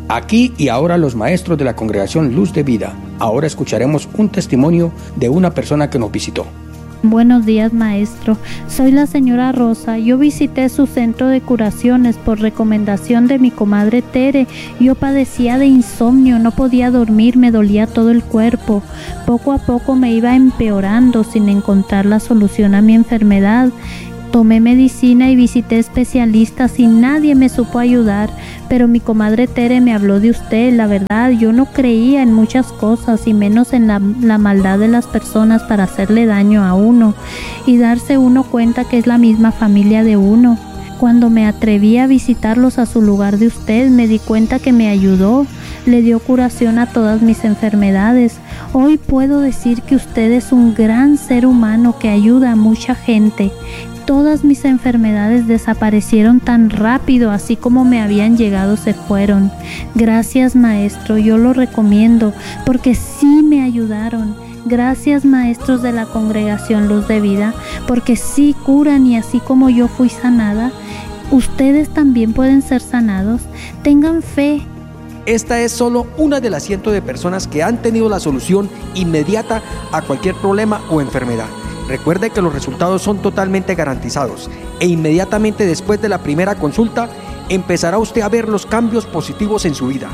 Aquí y ahora los maestros de la Congregación Luz de Vida. Ahora escucharemos un testimonio de una persona que nos visitó. Buenos días, maestro. Soy la señora Rosa. Yo visité su centro de curaciones por recomendación de mi comadre Tere. Yo padecía de insomnio, no podía dormir, me dolía todo el cuerpo. Poco a poco me iba empeorando sin encontrar la solución a mi enfermedad. Tomé medicina y visité especialistas y nadie me supo ayudar, pero mi comadre Tere me habló de usted. La verdad, yo no creía en muchas cosas y menos en la maldad de las personas para hacerle daño a uno y darse uno cuenta que es la misma familia de uno. Cuando me atreví a visitarlos a su lugar de usted, me di cuenta que me ayudó, le dio curación a todas mis enfermedades. Hoy puedo decir que usted es un gran ser humano que ayuda a mucha gente. Todas mis enfermedades desaparecieron tan rápido, así como me habían llegado se fueron. Gracias, maestro, yo lo recomiendo porque sí me ayudaron. Gracias, maestros de la Congregación Luz de Vida, porque sí curan y así como yo fui sanada, ustedes también pueden ser sanados. Tengan fe. Esta es solo una de las cientos de personas que han tenido la solución inmediata a cualquier problema o enfermedad. Recuerde que los resultados son totalmente garantizados e inmediatamente después de la primera consulta empezará usted a ver los cambios positivos en su vida.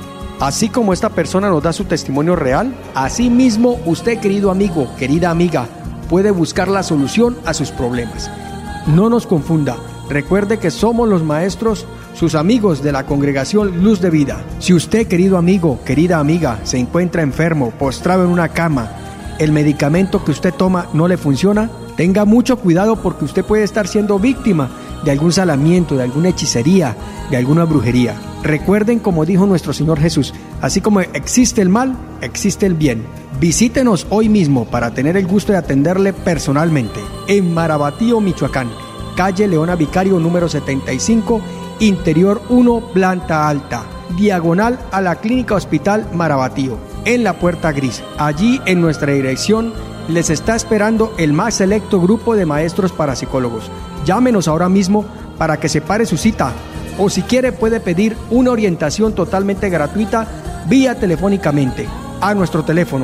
Así como esta persona nos da su testimonio real, así mismo usted, querido amigo, querida amiga, puede buscar la solución a sus problemas. No nos confunda, recuerde que somos los maestros, sus amigos de la Congregación Luz de Vida. Si usted, querido amigo, querida amiga, se encuentra enfermo, postrado en una cama, el medicamento que usted toma no le funciona, tenga mucho cuidado porque usted puede estar siendo víctima de algún salamiento, de alguna hechicería, de alguna brujería. Recuerden, como dijo nuestro Señor Jesús, así como existe el mal, existe el bien. Visítenos hoy mismo para tener el gusto de atenderle personalmente en Marabatío, Michoacán, calle Leona Vicario número 75, interior 1, planta alta, diagonal a la Clínica Hospital Marabatío, en la puerta gris. Allí en nuestra dirección les está esperando el más selecto grupo de maestros parapsicólogos. Llámenos ahora mismo para que separe su cita, o si quiere puede pedir una orientación totalmente gratuita vía telefónicamente a nuestro teléfono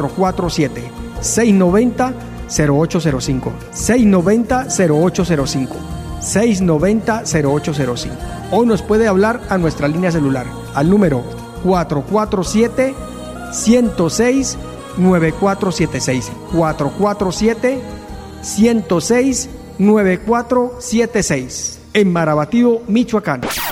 447-690-0805, 690-0805, 690-0805, o nos puede hablar a nuestra línea celular al número 447-106-9476, 447-106-9476, en Marabatío, Michoacán.